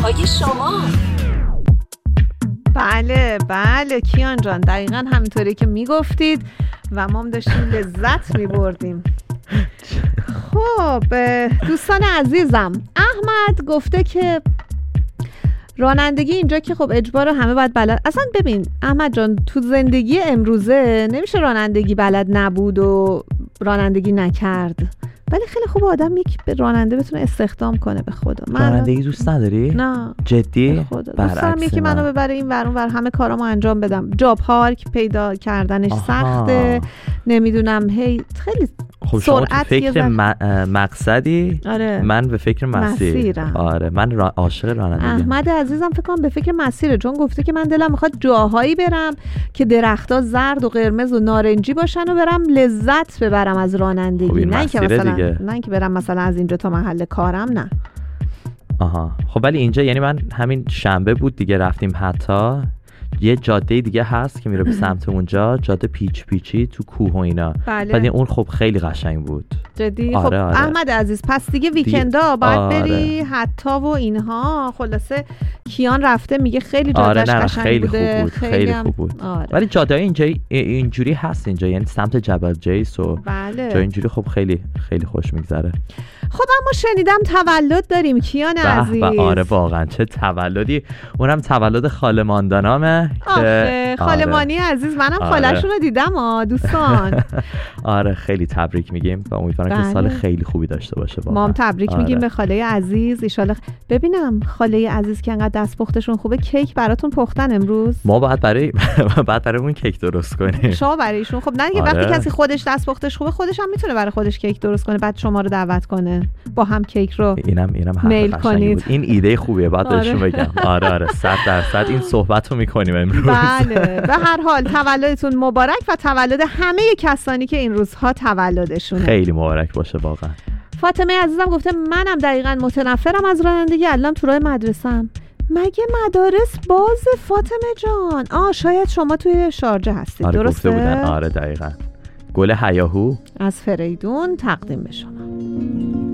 های شما. بله کیان جان، دقیقاً همینطوری که میگفتید و ما هم داشتیم لذت میبردیم. خب دوستان عزیزم، احمد گفته که رانندگی اینجا که خب اجبار همه باید بلد. اصلا ببین احمد جان، تو زندگی امروزه نمیشه رانندگی بلد نبود و رانندگی نکرد، ولی خیلی خوب آدم یک راننده بتونه استخدام کنه. به خدا من رانندگی دوست نداری؟ نه جدی؟ به خدا دوست دارم یکی منو ببره این ور اون ور، همه کارامو انجام بدم. جا پارک پیدا کردنش سخته، نمیدونم هی خیلی خب شما تو فکر مقصدی؟ آره. من به فکر مسیرم. آره من عاشق رانندگی. احمد عزیزم فکر کنم به فکر مسیره، چون گفته که من دلم میخواد جاهایی برم که درخت‌ها زرد و قرمز و نارنجی باشن و برم لذت ببرم از رانندگی. خب نه که مثلا دیگه. نه که برم مثلا از اینجا تا محل کارم، نه. آها خب ولی اینجا یعنی من همین شنبه بود دیگه رفتیم، حتی یه جاده دیگه هست که میره به سمت اونجا، جاده پیچی تو کوه و اینا. بله. بعد اون خب خیلی قشنگ بود. جدی؟ آره، خب آره. احمد عزیز پس دیگه ویکندا باید بری حتی و اینها. خلاصه کیان رفته میگه خیلی جادهش قشنگ خیلی بوده. خوب بود. خیلی خوب بود. آره. ولی جاده اینجا اینجوری هست اینجا، یعنی سمت جبل جیس و بله. جا اینجوری خب خیلی خیلی خوش میگذره. خب اما شنیدم تولد داریم کیان عزیز. آره واقعا چه تولدی، اونم تولد خاله ماندانامه. خاله مانی عزیز، منم خاله‌شون رو دیدم دوستان. آره خیلی تبریک میگیم و امیدوارم که سال خیلی خوبی داشته باشه. ما هم تبریک میگیم به خاله عزیز. ان شاءالله ببینم خاله عزیز که انقدر دست پختشون خوبه، کیک براتون پختن امروز. ما بعد برامون کیک درست کنیم. شما برای ایشون خب نه دیگه. وقتی کسی خودش دست پختش خوبه، خودش هم میتونه برای خودش کیک درست کنه، بعد شما رو دعوت کنه با هم کیک رو اینم میل کنید. این ایده خوبیه، بعد بهشون بگم. آره 100% این صحبتو میکنیم امروز. بله به هر حال تولدتون مبارک و تولد همه کسانی که این روزها تولدشونه. خیلی مبارک باشه واقعا. فاطمه عزیزم گفته منم دقیقاً متنفرم از رانندگی، الان تو راه مدرسه‌ام. مگه مدارس باز فاطمه جان؟ شاید شما توی شارجه هستید. آره درسته؟ بودن. آره دقیقاً. گل هیاهو از فریدون تقدیم به شما.